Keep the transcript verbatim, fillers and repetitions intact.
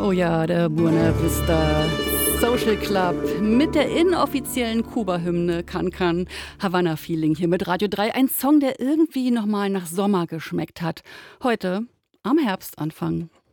Oh ja, der Buena Vista Social Club mit der inoffiziellen Kuba-Hymne Can Can, Havanna Feeling hier mit Radio drei. Ein Song, der irgendwie nochmal nach Sommer geschmeckt hat. Heute am Herbstanfang.